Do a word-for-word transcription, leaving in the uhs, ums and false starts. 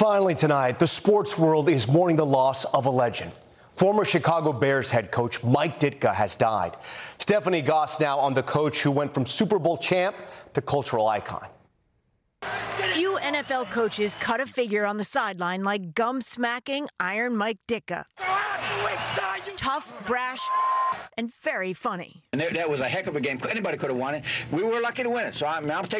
Finally tonight, the sports world is mourning the loss of a legend. Former Chicago Bears head coach Mike Ditka has died. Stephanie Goss now on the coach who went from Super Bowl champ to cultural icon. Few N F L coaches cut a figure on the sideline like gum-smacking Iron Mike Ditka. Tough, brash, and very funny. And that was a heck of a game. Anybody could have won it. We were lucky to win it, so I'm, I'm taking